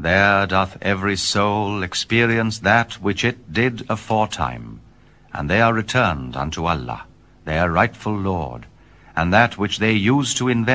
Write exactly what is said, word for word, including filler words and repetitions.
There doth every soul experience that which it did aforetime, and they are returned unto Allah, their rightful Lord, and that which they used to invent